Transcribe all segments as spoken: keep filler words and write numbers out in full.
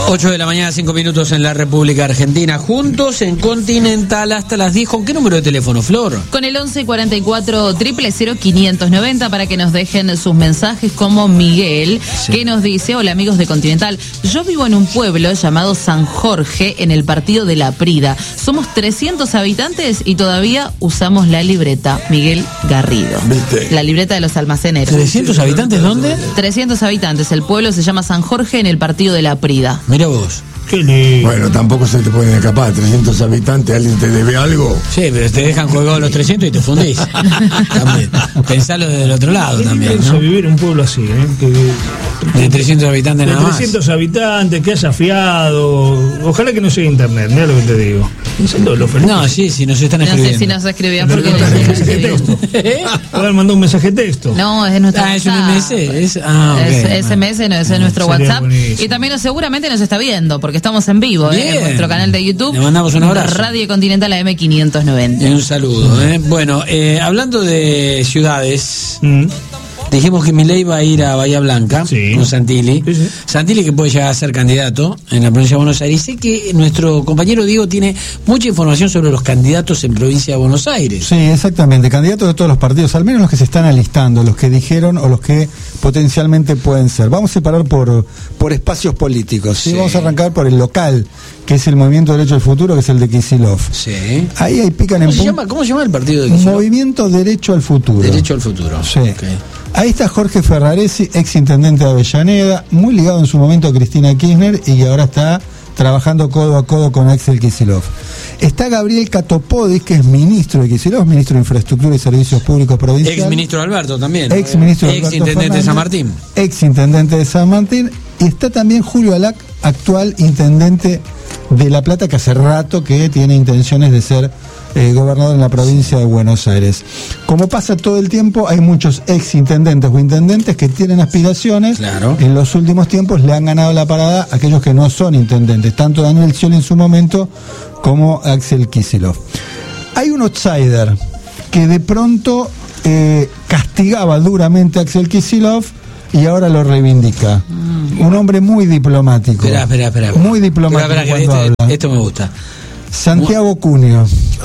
ocho de la mañana, cinco minutos en la República Argentina. Juntos en Continental hasta las diez. ¿Con qué número de teléfono, Flor? Con el once cuarenta y cuatro, cero cero cero, quinientos noventa para que nos dejen sus mensajes, como Miguel, sí, que nos dice: hola amigos de Continental, yo vivo en un pueblo llamado San Jorge, en el partido de La Prida. Somos trescientos habitantes y todavía usamos la libreta. Miguel Garrido. ¿Viste? La libreta de los almaceneros. ¿trescientos habitantes dónde? trescientos habitantes. El pueblo se llama San Jorge, en el partido de La Prida. Mira vos. Qué lindo. Bueno, tampoco se te pueden escapar. trescientos habitantes, ¿alguien te debe algo? Sí, pero te dejan colgados los trescientos y te fundís. También. Pensalo desde el otro lado también, ¿no? Vivir en un pueblo así, ¿eh? Que, de trescientos habitantes de nada más. trescientos habitantes, que haya fiado. Ojalá que no llegue internet, mira lo que te digo. Lo, lo no, sí, si nos están escribiendo. No sé si nos escribían porque no mensaje de texto. Poder mandar un mensaje de texto. No, es nuestro ah, WhatsApp. es un M S. Es, ah, okay. es, es M S, no, es no, nuestro WhatsApp. Buenísimo. Y también seguramente nos está viendo, porque estamos en vivo, ¿eh? En nuestro canal de YouTube. Le mandamos un abrazo. Radio Continental A M quinientos noventa. Y un saludo, ¿eh? Bueno, eh, hablando de ciudades. Mm. Dijimos que Milei va a ir a Bahía Blanca, sí, con Santilli. Sí, sí. Santilli, que puede llegar a ser candidato en la provincia de Buenos Aires. Y sé que nuestro compañero Diego tiene mucha información sobre los candidatos en provincia de Buenos Aires. Sí, exactamente. Candidatos de todos los partidos, al menos los que se están alistando, los que dijeron o los que potencialmente pueden ser. Vamos a separar por, por espacios políticos. ¿sí? Sí. Vamos a arrancar por el local, que es el Movimiento Derecho al Futuro, que es el de Kicillof. Sí. Ahí, ahí pican en ¿Cómo se llama, ¿Cómo se llama el partido de Kicillof? Movimiento Derecho al Futuro. Derecho al Futuro. Sí. Okay. Ahí está Jorge Ferraresi, ex intendente de Avellaneda, muy ligado en su momento a Cristina Kirchner y que ahora está trabajando codo a codo con Axel Kicillof. Está Gabriel Catopodis, que es ministro de Kicillof, ministro de Infraestructura y Servicios Públicos Provinciales. Ex ministro de Alberto también. Ex ministro de Ex Alberto intendente Fernández, de San Martín. Ex intendente de San Martín. Y está también Julio Alac, actual intendente de La Plata, que hace rato que tiene intenciones de ser eh, gobernador en la provincia de Buenos Aires. Como pasa todo el tiempo, hay muchos ex intendentes o intendentes que tienen aspiraciones. Claro. En los últimos tiempos le han ganado la parada a aquellos que no son intendentes, tanto Daniel Scioli en su momento como Axel Kicillof. Hay un outsider que de pronto eh, castigaba duramente a Axel Kicillof y ahora lo reivindica. Mm. Un hombre muy diplomático. Espera, espera, espera. Muy diplomático. Espera, espera, cuando este, habla. Esto me gusta. Santiago Cunio.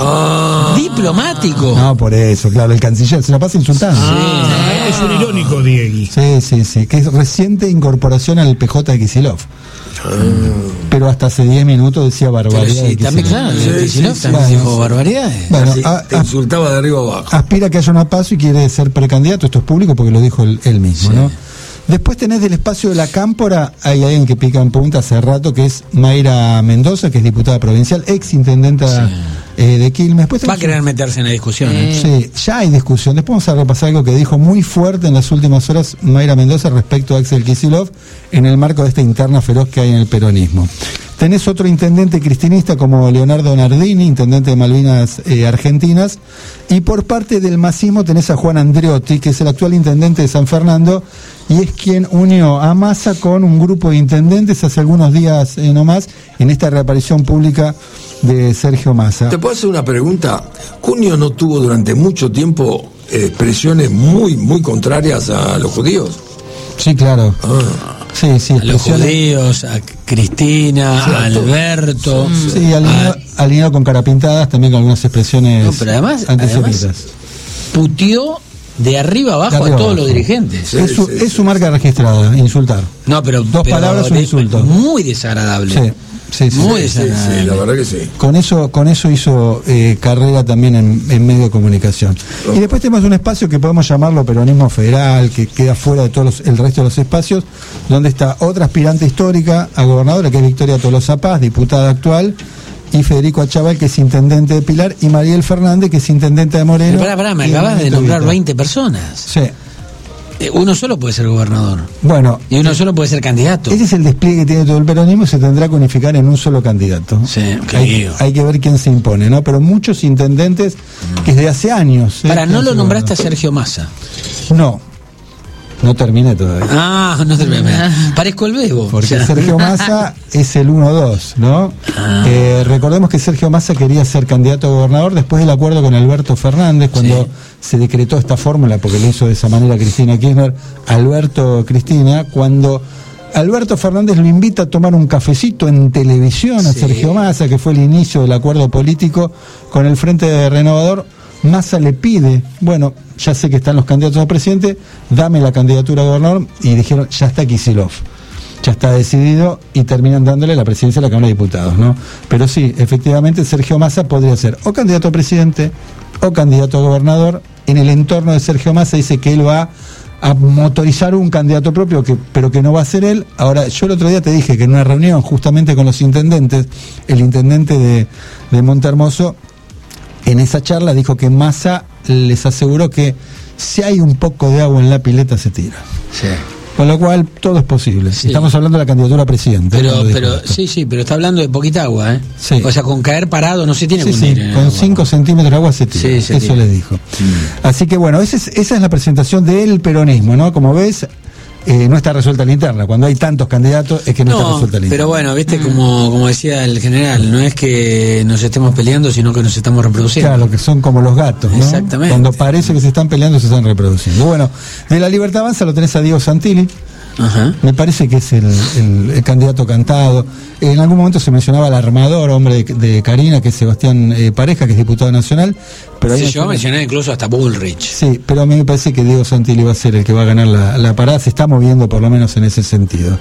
Oh. Diplomático. No, por eso, claro, el canciller se la pasa insultando. Ah, sí. Es un irónico, Diegui. Sí, sí, sí. Que es reciente incorporación al P J de Kicillof. Ah. Pero hasta hace diez minutos decía barbaridades. Sí, también, claro, sí, Kicillof sí, también sí, dijo sí. barbaridades. Bueno, sí, a, te insultaba de arriba abajo. Aspira a que haya una paso y quiere ser precandidato. Esto es público porque lo dijo él, él mismo, sí. ¿no? Después tenés del espacio de la Cámpora, hay alguien que pica en punta hace rato, que es Mayra Mendoza, que es diputada provincial, ex intendenta sí. eh, de Quilmes. Después va a querer un... meterse en la discusión. ¿eh? Sí, ya hay discusión. Después vamos a repasar algo que dijo muy fuerte en las últimas horas Mayra Mendoza respecto a Axel Kicillof en el marco de esta interna feroz que hay en el peronismo. Tenés otro intendente cristinista como Leonardo Nardini, intendente de Malvinas eh, Argentinas, y por parte del masismo tenés a Juan Andreotti, que es el actual intendente de San Fernando, y es quien unió a Massa con un grupo de intendentes hace algunos días eh, nomás, en esta reaparición pública de Sergio Massa. ¿Te puedo hacer una pregunta? Cunio no tuvo durante mucho tiempo eh, expresiones muy, muy contrarias a los judíos. Sí, claro. Ah. Sí, sí, a los judíos, a Cristina, sí, a Alberto. Sí, sí alineado, a... alineado con cara pintadas, también con algunas expresiones no, pero además, antisemitas. Además, putió de arriba abajo de arriba a todos abajo. Los dirigentes. Sí, es, su, sí, es sí. su marca registrada, insultar. No, pero dos pero palabras, un insulto. Muy desagradable. Sí. Sí, sí, muy sí, sí, sí, la verdad que sí. Con eso, con eso hizo eh, carrera también en, en medio de comunicación. Oh. Y después tenemos un espacio que podemos llamarlo peronismo federal, que queda fuera de todos los, el resto de los espacios, donde está otra aspirante histórica a gobernadora, que es Victoria Tolosa Paz, diputada actual, y Federico Achaval, que es intendente de Pilar, y Mariel Fernández, que es intendente de Moreno. Pero pará, pará, me acabas de nombrar veinte personas. Sí. Uno solo puede ser gobernador. Bueno. Y uno solo puede ser candidato. Ese es el despliegue que tiene todo el peronismo y se tendrá que unificar en un solo candidato. Sí, hay, hay que ver quién se impone, ¿no? Pero muchos intendentes mm. que desde hace años. Para, ¿eh? ¿No lo nombraste a Sergio Massa? No. No terminé todavía. Ah, no terminé. Parezco el bebo. Porque o sea. Sergio Massa es el uno dos, ¿no? Ah. Eh, recordemos que Sergio Massa quería ser candidato a gobernador después del acuerdo con Alberto Fernández, cuando sí. se decretó esta fórmula, porque lo hizo de esa manera Cristina Kirchner, Alberto Cristina, cuando Alberto Fernández lo invita a tomar un cafecito en televisión a sí. Sergio Massa, que fue el inicio del acuerdo político con el Frente Renovador. Massa le pide, bueno, ya sé que están los candidatos a presidente, dame la candidatura a gobernador, y dijeron, ya está Kicillof, ya está decidido, y terminan dándole la presidencia a la Cámara de Diputados, ¿no? Pero sí, efectivamente Sergio Massa podría ser o candidato a presidente o candidato a gobernador. En el entorno de Sergio Massa dice que él va a motorizar un candidato propio, que, pero que no va a ser él. Ahora, yo el otro día te dije que en una reunión justamente con los intendentes, el intendente de, de Montehermoso, en esa charla dijo que Massa les aseguró que si hay un poco de agua en la pileta se tira. Sí. Con lo cual todo es posible. Sí. Estamos hablando de la candidatura a presidente. Pero, pero sí, sí, pero está hablando de poquita agua, ¿eh? Sí. O sea, con caer parado no se tiene sí, que sí, con cinco centímetros de agua se tira. Sí, se Eso tira. les dijo. Mm. Así que bueno, esa es, esa es la presentación del peronismo, ¿no? Como ves, eh, no está resuelta la interna. Cuando hay tantos candidatos es que no, no está resuelta la interna. Pero bueno, viste, como, como decía el general, no es que nos estemos peleando, sino que nos estamos reproduciendo. Claro, que son como los gatos, ¿no? Exactamente. Cuando parece que se están peleando, se están reproduciendo. Bueno, de La Libertad Avanza lo tenés a Diego Santilli. Ajá. Me parece que es el, el, el candidato cantado. En algún momento se mencionaba al armador, hombre de, de Karina, que es Sebastián eh, Pareja, que es diputado nacional. Pero sí, yo mencioné incluso hasta Bullrich. Sí, pero a mí me parece que Diego Santilli va a ser el que va a ganar la, la parada. Se está moviendo por lo menos en ese sentido.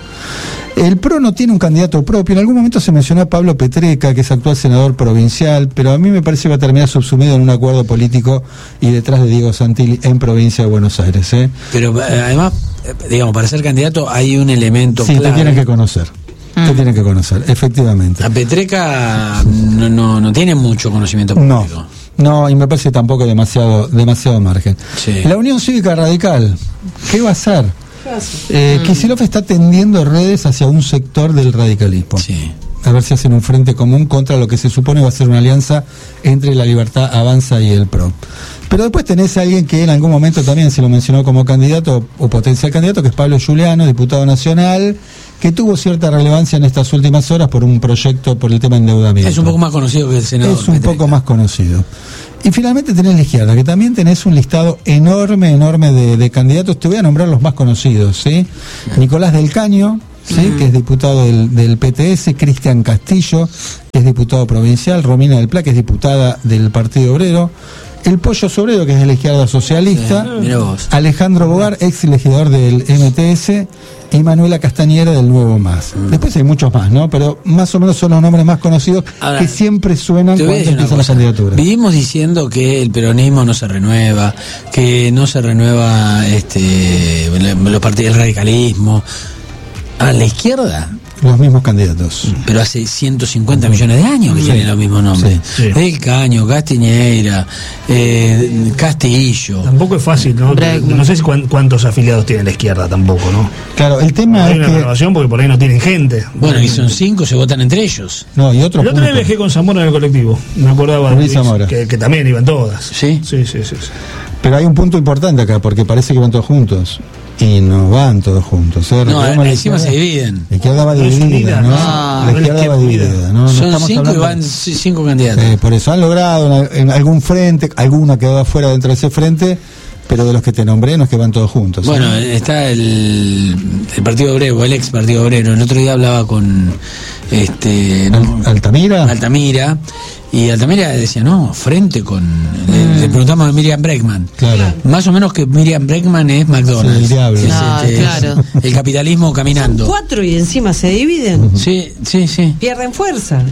El P R O no tiene un candidato propio. En algún momento se mencionó a Pablo Petreca, que es actual senador provincial, pero a mí me parece que va a terminar subsumido en un acuerdo político y detrás de Diego Santilli en provincia de Buenos Aires, ¿eh? Pero eh, además, digamos, para ser candidato hay un elemento sí, clave. Te tienen que conocer. Mm. Te tienen que conocer, efectivamente. A Petreca no, no, no tiene mucho conocimiento político. No. No, y me parece tampoco demasiado demasiado margen. Sí. La Unión Cívica Radical, ¿qué va a hacer? Eh, mm. Kicillof está tendiendo redes hacia un sector del radicalismo. Sí. A ver si hacen un frente común contra lo que se supone va a ser una alianza entre La Libertad Avanza y el P R O. Pero después tenés a alguien que en algún momento también se lo mencionó como candidato o potencial candidato, que es Pablo Giuliano, diputado nacional, que tuvo cierta relevancia en estas últimas horas por un proyecto, por el tema de endeudamiento. Es un poco más conocido que el senador. Es un Petreca. poco más conocido. Y finalmente tenés la izquierda, que también tenés un listado enorme, enorme de, de candidatos. Te voy a nombrar los más conocidos, ¿sí? Nicolás del Caño, ¿sí? Uh-huh. Que es diputado del, del P T S, Cristian Castillo, que es diputado provincial, Romina del Pla, que es diputada del Partido Obrero, el Pollo Sobrero, que es de la izquierda socialista, sí, Alejandro Bogar, ex legislador del M T S, y Manuela Castañera del Nuevo Más. Mm. Después hay muchos más, ¿no? Pero más o menos son los nombres más conocidos. Ahora, que siempre suenan cuando empiezan las candidaturas. Vivimos diciendo que el peronismo no se renueva, que no se renueva este los partidos del radicalismo. A la izquierda los mismos candidatos. Pero hace ciento cincuenta millones de años que sí. tienen los mismos nombres. Sí, sí. Del Caño, Castiñeira, eh, Castillo. Tampoco es fácil, ¿no? Break. No sé si cuántos afiliados tiene la izquierda tampoco, ¿no? Claro, el tema no, hay es una que... renovación porque por ahí no tienen gente. Bueno, y son cinco, se votan entre ellos. No, y otro El otro día viajé con Zamora en el colectivo. Me acordaba de Zamora. Que, que también iban todas. ¿Sí? Sí, sí, sí, sí. Pero hay un punto importante acá, porque parece que van todos juntos. Y no van todos juntos. ¿eh? No, encima se dividen. La izquierda va dividida, ¿no? No, la izquierda va dividida, ¿no? Son no cinco hablando... y van cinco candidatos. Eh, por eso han logrado en, en algún frente, alguno quedó afuera dentro de ese frente, pero de los que te nombré no es que van todos juntos. Bueno, ¿eh? está el, el Partido Obrero, el ex Partido Obrero. El otro día hablaba con este ¿no? Altamira. Altamira. Y Altamira decía, no, frente con... Mm. Le, le preguntamos a Miriam Bregman. Claro. Más o menos que Miriam Bregman es McDonald's. Sí, el diablo. Es, no, este, claro. es el capitalismo caminando. Son cuatro y encima se dividen. Uh-huh. Sí, sí, sí. Pierden fuerza.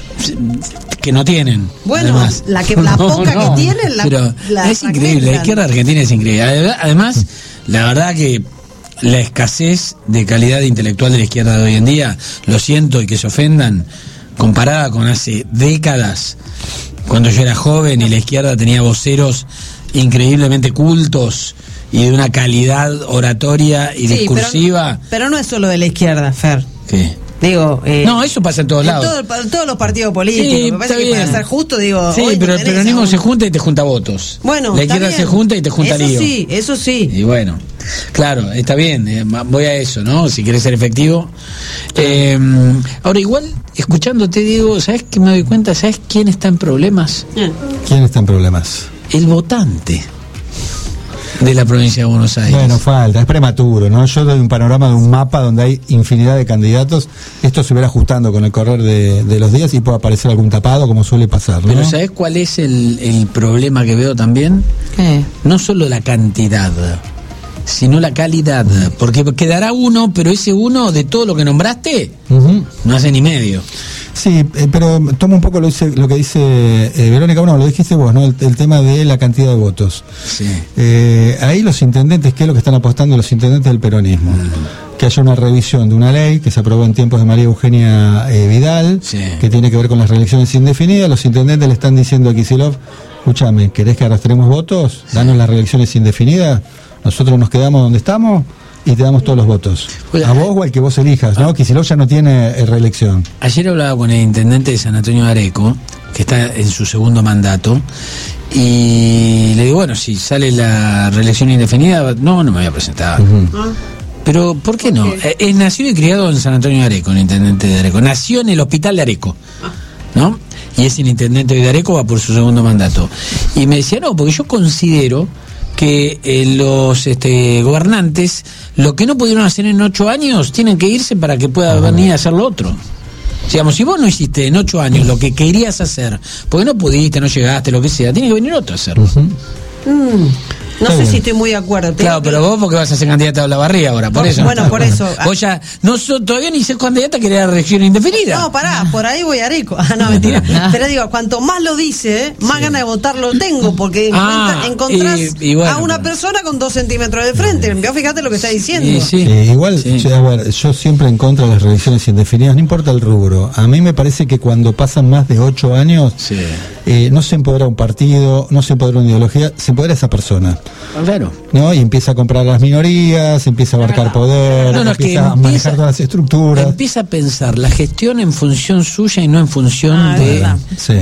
Que no tienen. Bueno, además. la que la poca no, no, que tienen la, pero la es increíble, la izquierda argentina es increíble. Además, la verdad que la escasez de calidad intelectual de la izquierda de hoy en día, lo siento y que se ofendan, comparada con hace décadas, cuando yo era joven y la izquierda tenía voceros increíblemente cultos y de una calidad oratoria y sí, discursiva. Pero, pero no es solo de la izquierda, Fer. ¿Qué? Digo, eh, no, eso pasa en todos en lados. Todo, todos los partidos políticos. Sí, me parece que para ser justo, digo. Sí, hoy pero el peronismo se junta y te junta votos. Bueno, la izquierda se junta y te junta eso lío. Sí, eso sí. Y bueno, claro, está bien. Eh, voy a eso, ¿no? Si querés ser efectivo. Eh, ahora, igual, escuchándote, Diego, ¿sabes qué me doy cuenta? ¿Sabes quién está en problemas? ¿Quién está en problemas? El votante. de la provincia de Buenos Aires. Bueno, falta, es prematuro, ¿no? Yo doy un panorama de un mapa donde hay infinidad de candidatos. Esto se verá ajustando con el correr de, de los días y puede aparecer algún tapado, como suele pasar, ¿no? Pero ¿sabés cuál es el, el problema que veo también? ¿Qué? No solo la cantidad, sino la calidad. Porque quedará uno, pero ese uno de todo lo que nombraste, uh-huh. no hace ni medio. Sí, eh, pero toma un poco lo, dice, lo que dice eh, Verónica, bueno, lo dijiste vos, ¿no? El, el tema de la cantidad de votos. Sí. Eh, ahí los intendentes, ¿qué es lo que están apostando los intendentes del peronismo? Mm. Que haya una revisión de una ley que se aprobó en tiempos de María Eugenia eh, Vidal, sí. que tiene que ver con las reelecciones indefinidas. Los intendentes le están diciendo a Kicillof, escúchame, ¿querés que arrastremos votos? Danos las reelecciones indefinidas, nosotros nos quedamos donde estamos y te damos todos los votos. Pues, a vos o al que vos elijas, ¿no? Kicillof ya no tiene eh, reelección. Ayer hablaba con el intendente de San Antonio de Areco, que está en su segundo mandato, y le digo, bueno, si sale la reelección indefinida, no, no me voy a presentar. Uh-huh. Pero, ¿por qué no? Okay. Es nacido y criado en San Antonio de Areco, el intendente de Areco. Nació en el hospital de Areco, ¿no? Y es el intendente de Areco, va por su segundo mandato. Y me decía, no, porque yo considero que eh, los este, gobernantes, lo que no pudieron hacer en ocho años, tienen que irse para que pueda uh-huh. venir a hacer lo otro. Digamos, si vos no hiciste en ocho años lo que querías hacer, porque no pudiste, no llegaste, lo que sea, tiene que venir otro a hacerlo. Uh-huh. Mm. No Está sé bien. Si estoy muy de acuerdo. Claro, pero vos porque vas a ser candidata a Olavarría ahora, por no, eso. Bueno, por eso. Vos ya, no so, todavía ni ser candidata, querés la reelección indefinida. No, pará, por ahí voy a Areco. Ah, no, mentira. Pero digo, cuanto más lo dice, más sí. ganas de votarlo tengo, porque ah, encontrás y, y bueno, a una pero... persona con dos centímetros de frente. Vos fíjate lo que está diciendo. Sí, sí. Eh, igual, sí. Yo, a ver, yo siempre en contra de las reelecciones indefinidas, no importa el rubro. A mí me parece que cuando pasan más de ocho años, sí. eh, no se empodera un partido, no se empodera una ideología, se empodera esa persona. Claro. ¿No? Y empieza a comprar las minorías, empieza a abarcar poder, no, no, empieza a empieza, manejar todas las estructuras. Empieza a pensar la gestión en función suya y no en función ah, de sí.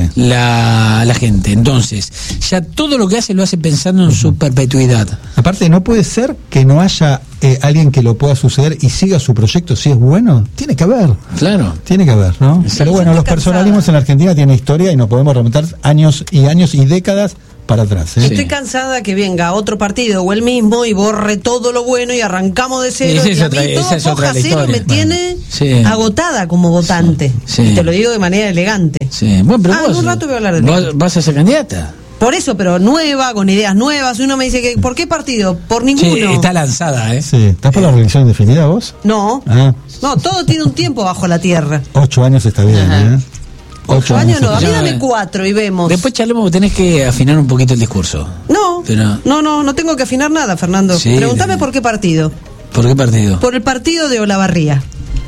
la, la gente. Entonces, ya todo lo que hace lo hace pensando en uh-huh. su perpetuidad. Aparte, no puede ser que no haya eh, alguien que lo pueda suceder y siga su proyecto si es bueno. Tiene que haber. Claro. Tiene que haber, ¿no? Sí, Pero bueno, los personalismos en la Argentina tienen historia y nos podemos remontar años y años y décadas para atrás. ¿eh? Estoy sí. cansada que venga otro partido o el mismo y borre todo lo bueno y arrancamos de cero. Sí, y es a otra, mí todo esa es otra cero historia. me tiene sí. agotada como votante. Sí. Y te lo digo de manera elegante. Sí. Bueno, pero ah, vos, en un rato voy a hablar de ¿Vos vas a ser candidata? Por eso, pero nueva, con ideas nuevas. Uno me dice que ¿por qué partido? Por ninguno. Sí, está lanzada, ¿eh? Sí. ¿Estás por la reelección indefinida vos? No. Ah. No, todo tiene un tiempo bajo la tierra. Ocho años está bien, Ajá. ¿eh? Ocho años no, a mí dame cuatro y vemos. Después charlemos porque tenés que afinar un poquito el discurso. No, Pero... no, no, no tengo que afinar nada, Fernando. Sí, Pregúntame de... por qué partido. ¿Por qué partido? Por el partido de Olavarría.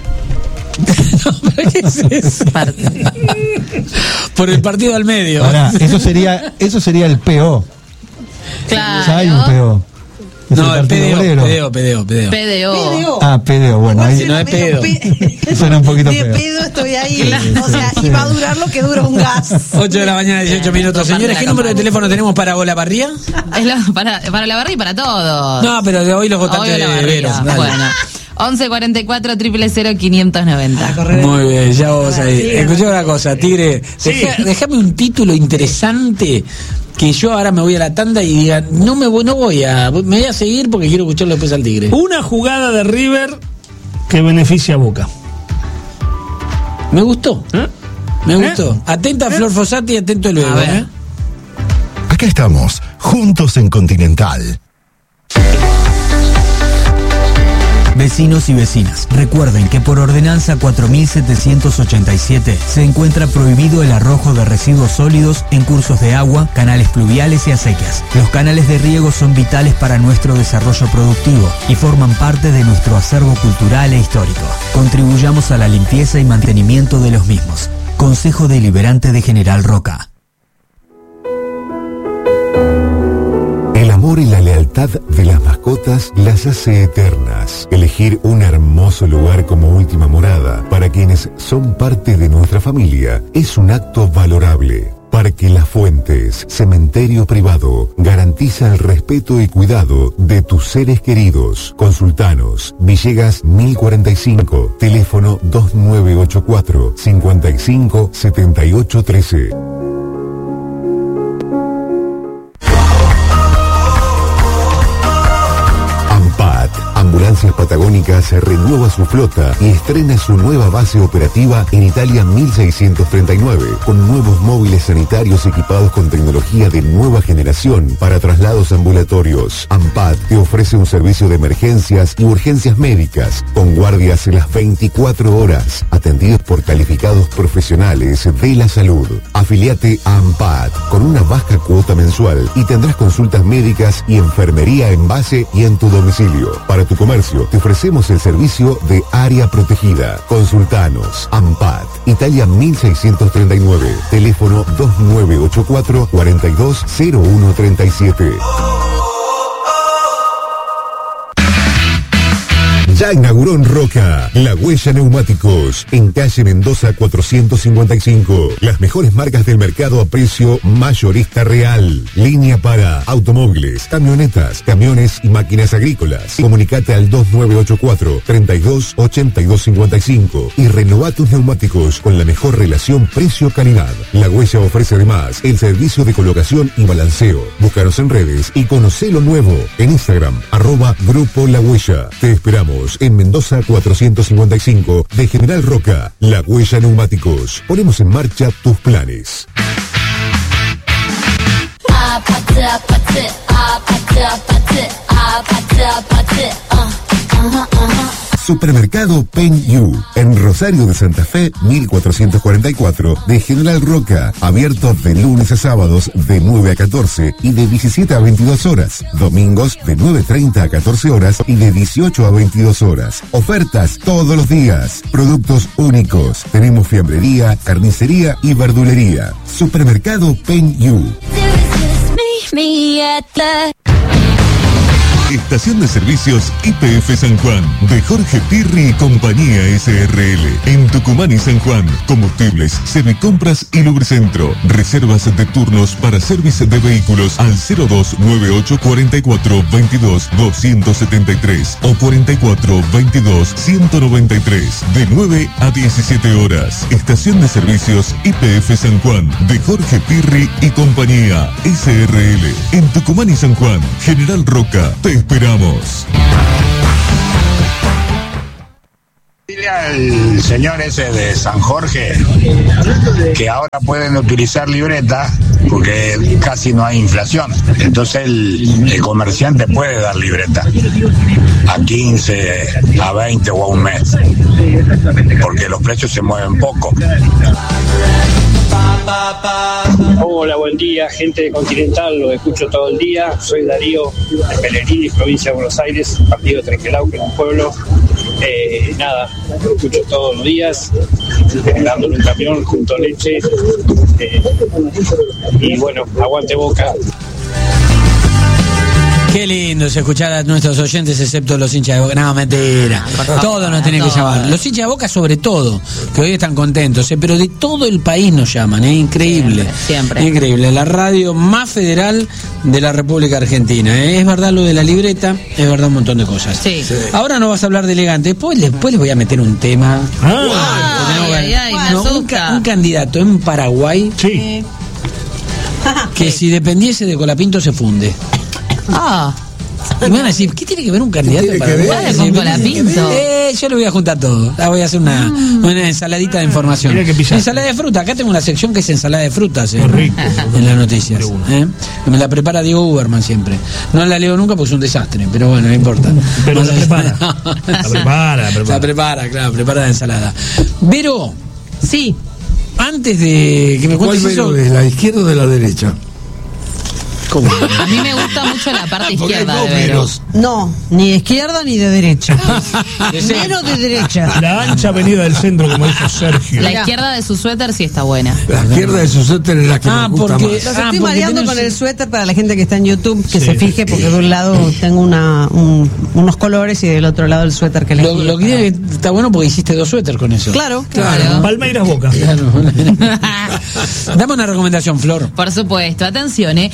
No, ¿qué es eso? Por el partido al medio. Ahora, eso sería, eso sería el P O. Claro. Ya hay un P O. Es no, el P D O, P D O, P D O, P D O. P D O. Ah, P D O, bueno, ahí no es pedo. Suena un poquito feo. De feo. pedo estoy ahí, o sea, y va a durar lo que dura un gas. ocho de la mañana, dieciocho minutos. Señores, ¿qué número de teléfono tenemos para Olavarría? Es la, para, para Olavarría y para todos. No, pero de hoy los votantes hoy de Veros. Bueno. once cuarenta y cuatro, cero cero, quinientos noventa. Muy bien, ya vos ahí. Escuchá una cosa, Tigre. Sí. Deja, déjame un título interesante que yo ahora me voy a la tanda y diga, no me voy, no voy a, me voy a seguir porque quiero escucharlo después al Tigre. Una jugada de River que beneficia a Boca. Me gustó. ¿Eh? Me gustó. ¿Eh? Atenta a ¿Eh? Flor Fossati y atento luego, ¿eh? Acá estamos, juntos en Continental. Vecinos y vecinas, recuerden que por ordenanza cuatro mil setecientos ochenta y siete se encuentra prohibido el arrojo de residuos sólidos en cursos de agua, canales pluviales y acequias. Los canales de riego son vitales para nuestro desarrollo productivo y forman parte de nuestro acervo cultural e histórico. Contribuyamos a la limpieza y mantenimiento de los mismos. Consejo Deliberante de General Roca. El amor y la lealtad de las mascotas las hace eternas. Elegir un hermoso lugar como última morada para quienes son parte de nuestra familia es un acto valorable. Parque Las Fuentes, cementerio privado, garantiza el respeto y cuidado de tus seres queridos. Consultanos, Villegas mil cuarenta y cinco, teléfono dos nueve ocho cuatro, cinco cinco, siete ocho uno tres. Ambulancias Patagónicas renueva su flota y estrena su nueva base operativa en Italia mil seiscientos treinta y nueve, con nuevos móviles sanitarios equipados con tecnología de nueva generación para traslados ambulatorios. AMPAT te ofrece un servicio de emergencias y urgencias médicas, con guardias en las veinticuatro horas, atendidos por calificados profesionales de la salud. Afiliate a AMPAT con una baja cuota mensual y tendrás consultas médicas y enfermería en base y en tu domicilio. Para tu comercio te ofrecemos el servicio de área protegida. Consultanos. AMPAT, Italia mil seiscientos treinta y nueve, teléfono dos nueve ocho cuatro, cuatro dos cero uno tres siete. Ya inauguró en Roca La Huella Neumáticos, en calle Mendoza cuatrocientos cincuenta y cinco. Las mejores marcas del mercado a precio mayorista real. Línea para automóviles, camionetas, camiones y máquinas agrícolas. Comunicate al dos nueve ocho cuatro, treinta y dos, ochenta y dos cincuenta y cinco y renová tus neumáticos con la mejor relación precio-calidad. La Huella ofrece además el servicio de colocación y balanceo. Búscanos en redes y conocé lo nuevo en Instagram, arroba Grupo La Huella. Te esperamos en Mendoza cuatrocientos cincuenta y cinco de General Roca. La Huella Neumáticos. Ponemos en marcha tus planes. Supermercado Pen You, en Rosario de Santa Fe, mil cuatrocientos cuarenta y cuatro, de General Roca, abierto de lunes a sábados de nueve a catorce y de diecisiete a veintidós horas, domingos de nueve treinta a catorce horas y de dieciocho a veintidós horas. Ofertas todos los días, productos únicos. Tenemos fiambrería, carnicería y verdulería. Supermercado Pen You. Estación de Servicios Y P F San Juan, de Jorge Pirri y Compañía S R L. En Tucumán y San Juan, combustibles, semicompras y lubricentro. Reservas de turnos para servicio de vehículos al cero dos nueve ocho cuatro cuatro veintidós doscientos setenta y tres o cuarenta y cuatro veintidós ciento noventa y tres, de nueve a diecisiete horas. Estación de Servicios Y P F San Juan, de Jorge Pirri y Compañía S R L. En Tucumán y San Juan, General Roca, te esperamos. Dile al señor ese de San Jorge que ahora pueden utilizar libreta porque casi no hay inflación. Entonces el, el comerciante puede dar libreta a quince, a veinte o a un mes, porque los precios se mueven poco. Hola, buen día, gente de Continental, lo escucho todo el día. Soy Darío de Pellegrini, provincia de Buenos Aires, partido de Trenquelauquen, un pueblo. Eh, nada, lo escucho todos los días, dándole un camión junto a leche. Eh, y bueno, aguante Boca. Qué lindo es escuchar a nuestros oyentes, excepto los hinchas de Boca. No, mentira. Todos nos tienen que llamar. Los hinchas de Boca sobre todo, que hoy están contentos, ¿eh? Pero de todo el país nos llaman, es ¿eh? Increíble. Siempre, siempre. Increíble. La radio más federal de la República Argentina. ¿eh? Es verdad lo de la libreta, es verdad un montón de cosas. Sí. Sí. Ahora no vas a hablar de elegante, después, después les voy a meter un tema. Ah, ay, ay, ay, me no, un, ca- un candidato en Paraguay sí. que si dependiese de Colapinto se funde. Ah. Y me van a decir, ¿qué tiene que ver un candidato para ver con Colapinto? Eh, yo lo voy a juntar todo. La voy a hacer una, mm. una ensaladita de información. Ensalada de fruta. Acá tengo una sección que es ensalada de frutas eh, rico, en las noticias. Eh. Me la prepara Diego Uberman siempre. No la leo nunca porque es un desastre, pero bueno, no importa. Pero la prepara. La prepara, prepara. La prepara, claro, prepara la ensalada. Vero. Sí. Antes de que me cuentes ¿Cuál eso. ¿De la izquierda o de la derecha? ¿Cómo? A mí me gusta mucho la parte izquierda de Vero. No, ni de izquierda ni de derecha. Menos de derecha. La ancha avenida del centro, como dijo Sergio. La izquierda de su suéter sí está buena. La izquierda de su suéter es la que ah, me gusta porque, más. Los ah, estoy mareando con el suéter para la gente que está en YouTube, que sí. se fije, porque de un lado tengo una, un, unos colores y del otro lado el suéter que le Lo, lo que está bueno porque hiciste dos suéteres con eso. Claro, claro. claro. Palmeiras Boca. Claro. Dame una recomendación, Flor. Por supuesto, atención, ¿eh? Porque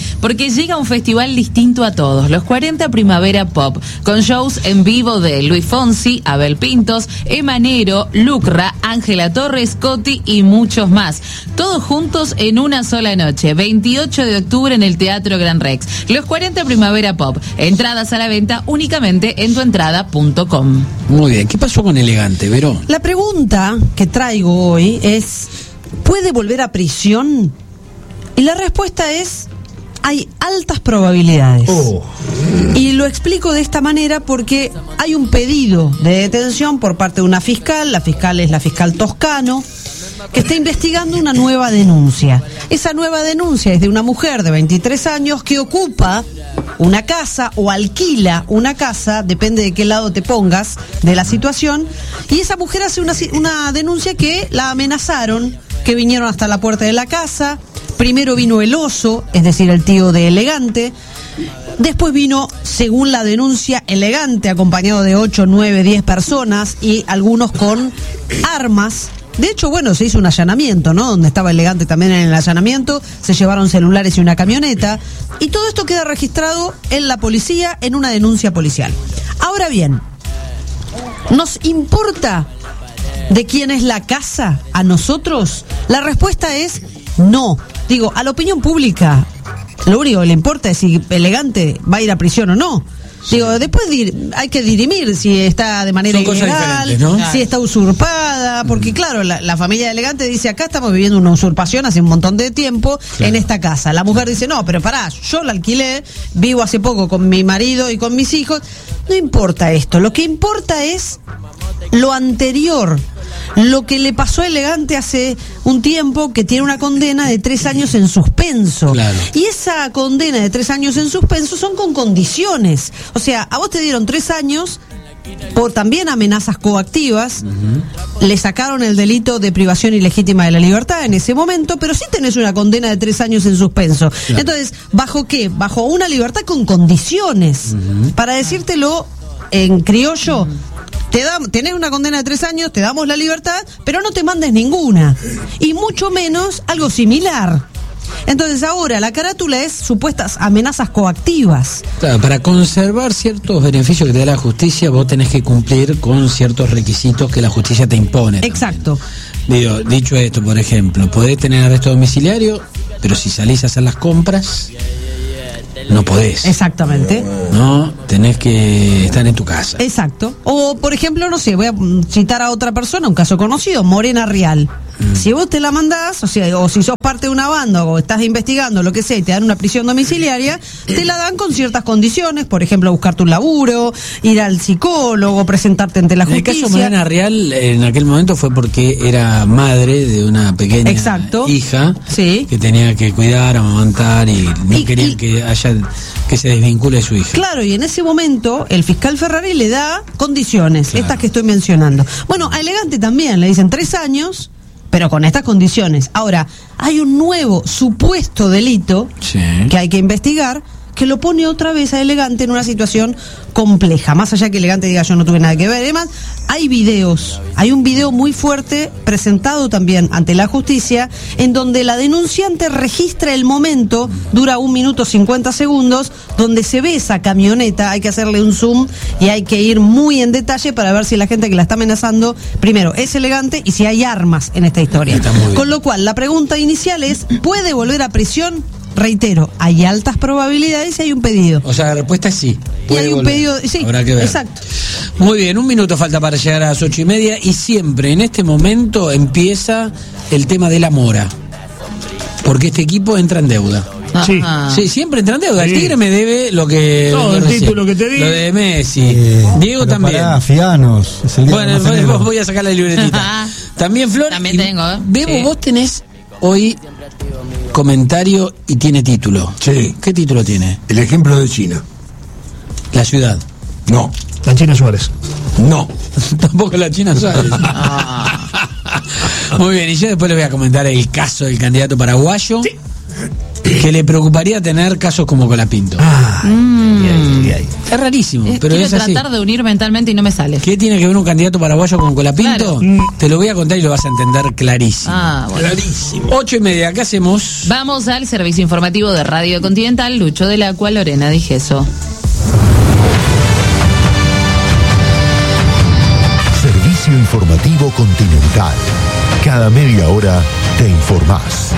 que llega un festival distinto a todos, los cuarenta Primavera Pop, con shows en vivo de Luis Fonsi, Abel Pintos, Emanero, Lucra, Ángela Torres, Coti y muchos más. Todos juntos en una sola noche, veintiocho de octubre en el Teatro Gran Rex. Los cuarenta Primavera Pop, entradas a la venta únicamente en tuentrada punto com. Muy bien, ¿qué pasó con Elegante, Vero? La pregunta que traigo hoy es, ¿puede volver a prisión? Y la respuesta es, hay altas probabilidades. Oh. Y lo explico de esta manera porque hay un pedido de detención por parte de una fiscal, la fiscal es la fiscal Toscano, que está investigando una nueva denuncia. Esa nueva denuncia es de una mujer de veintitrés años que ocupa una casa o alquila una casa, depende de qué lado te pongas de la situación, y esa mujer hace una, una denuncia que la amenazaron, que vinieron hasta la puerta de la casa. Primero vino el oso, es decir, el tío de Elegante. Después vino, según la denuncia, Elegante, acompañado de ocho, nueve, diez personas y algunos con armas. De hecho, bueno, se hizo un allanamiento, ¿no? Donde estaba Elegante también en el allanamiento, se llevaron celulares y una camioneta, y todo esto queda registrado en la policía en una denuncia policial. Ahora bien, ¿nos importa de quién es la casa a nosotros? La respuesta es no. Digo, a la opinión pública, lo único que le importa es si Elegante va a ir a prisión o no. Digo, después dir, hay que dirimir si está de manera Son ilegal, ¿no? si está usurpada, porque claro, la, la familia de Elegante dice, acá estamos viviendo una usurpación hace un montón de tiempo, claro, en esta casa. La mujer dice, no, pero pará, yo la alquilé, vivo hace poco con mi marido y con mis hijos. No importa esto, lo que importa es lo anterior, lo que le pasó a Elegante hace un tiempo, que tiene una condena de tres años en suspenso. Claro. Y esa condena de tres años en suspenso son con condiciones. O sea, a vos te dieron tres años por también amenazas coactivas, uh-huh. Le sacaron el delito de privación ilegítima de la libertad en ese momento, pero sí tenés una condena de tres años en suspenso. Claro. Entonces, ¿bajo qué? Bajo una libertad con condiciones. Uh-huh. Para decírtelo en criollo, uh-huh. Te da, tenés una condena de tres años, te damos la libertad, pero no te mandes ninguna. Y mucho menos algo similar. Entonces ahora la carátula es supuestas amenazas coactivas. Claro, para conservar ciertos beneficios que te da la justicia, vos tenés que cumplir con ciertos requisitos que la justicia te impone. Exacto. Digo, dicho esto, por ejemplo, podés tener arresto domiciliario, pero si salís a hacer las compras, no podés. Exactamente. No, tenés que estar en tu casa. Exacto. O, por ejemplo, no sé, voy a citar a otra persona, un caso conocido, Morena Real. Mm. Si vos te la mandás, o sea, o si sos parte de una banda o estás investigando, lo que sea, y te dan una prisión domiciliaria, te la dan con ciertas condiciones, por ejemplo, buscarte un laburo, ir al psicólogo, presentarte ante la justicia. En el caso de Morena Real, en aquel momento fue porque era madre de una pequeña Exacto. hija, sí, que tenía que cuidar, amamantar, y no y, querían y, que haya que se desvincule su hija. Claro, y en ese momento el fiscal Ferrari le da condiciones, claro, estas que estoy mencionando. Bueno, a Elegante también le dicen tres años, pero con estas condiciones. Ahora, hay un nuevo supuesto delito, sí, que hay que investigar, que lo pone otra vez a Elegante en una situación compleja. Más allá que Elegante diga yo no tuve nada que ver. Además, hay videos. Hay un video muy fuerte presentado también ante la justicia, en donde la denunciante registra el momento, dura un minuto cincuenta segundos, donde se ve esa camioneta. Hay que hacerle un zoom y hay que ir muy en detalle para ver si la gente que la está amenazando, primero, es Elegante y si hay armas en esta historia. Con lo cual, la pregunta inicial es, ¿puede volver a prisión? Reitero, hay altas probabilidades y hay un pedido. O sea, la respuesta es sí. Y hay un volver. pedido, sí, habrá que ver. Exacto. Muy bien, un minuto falta para llegar a las ocho y media y siempre en este momento empieza el tema de la mora. Porque este equipo entra en deuda. Sí. Sí, siempre entra en deuda. Sí. El Tigre me debe lo que... Todo el título que te di. Lo de Messi. Eh, Diego también. Pará, Fianos. Es el bueno, vos voy a sacar la libretita. También Flor. También tengo. ¿eh? Bebo, sí. Vos tenés hoy comentario y tiene título. Sí. ¿Qué título tiene? El ejemplo de China. La ciudad. No. La China Suárez. No. Tampoco la China Suárez. ah. Muy bien, y yo después les voy a comentar el caso del candidato paraguayo. Sí. que le preocuparía tener casos como Colapinto. Ah, mm. ay, ay, ay. Es rarísimo, es, pero quiero es así. tratar de unir mentalmente y no me sale. ¿Qué tiene que ver un candidato paraguayo con Colapinto? Claro. Te lo voy a contar y lo vas a entender clarísimo. Ah, bueno. Clarísimo. Ocho y media, ¿qué hacemos? Vamos al servicio informativo de Radio Continental, Lucho del Acua, Lorena Digeso. Servicio informativo Continental. Cada media hora te informás.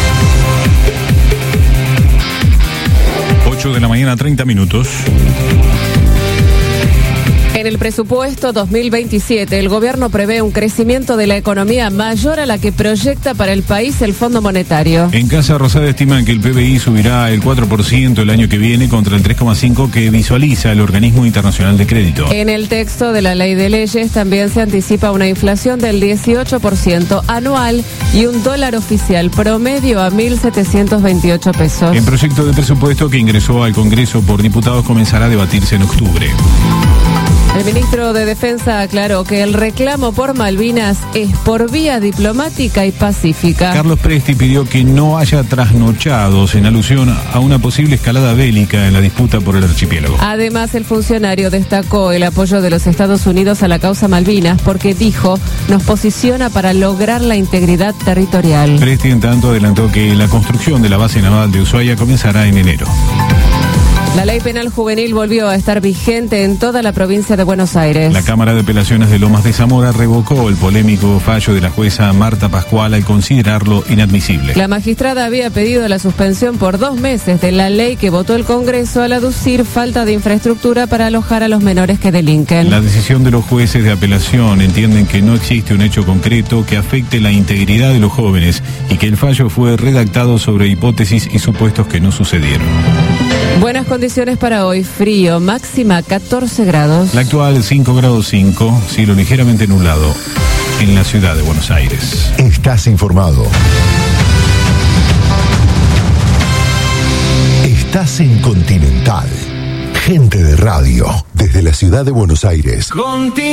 ocho de la mañana, treinta minutos. En el presupuesto dos mil veintisiete, el gobierno prevé un crecimiento de la economía mayor a la que proyecta para el país el Fondo Monetario. En Casa Rosada estiman que el P B I subirá el cuatro por ciento el año que viene contra el tres coma cinco por ciento que visualiza el Organismo Internacional de Crédito. En el texto de la Ley de Leyes también se anticipa una inflación del dieciocho por ciento anual y un dólar oficial promedio a mil setecientos veintiocho pesos. El proyecto de presupuesto que ingresó al Congreso por diputados comenzará a debatirse en octubre. El ministro de Defensa aclaró que el reclamo por Malvinas es por vía diplomática y pacífica. Carlos Presti pidió que no haya trasnochados en alusión a una posible escalada bélica en la disputa por el archipiélago. Además, el funcionario destacó el apoyo de los Estados Unidos a la causa Malvinas porque dijo, nos posiciona para lograr la integridad territorial. Presti, en tanto, adelantó que la construcción de la base naval de Ushuaia comenzará en enero. La ley penal juvenil volvió a estar vigente en toda la provincia de Buenos Aires. La Cámara de Apelaciones de Lomas de Zamora revocó el polémico fallo de la jueza Marta Pascual al considerarlo inadmisible. La magistrada había pedido la suspensión por dos meses de la ley que votó el Congreso al aducir falta de infraestructura para alojar a los menores que delinquen. La decisión de los jueces de apelación entienden que no existe un hecho concreto que afecte la integridad de los jóvenes y que el fallo fue redactado sobre hipótesis y supuestos que no sucedieron. Buenas condiciones para hoy, frío, máxima catorce grados. La actual cinco grados cinco, cielo ligeramente nublado en la ciudad de Buenos Aires. Estás informado. Estás en Continental. Gente de radio, desde la ciudad de Buenos Aires. Continental.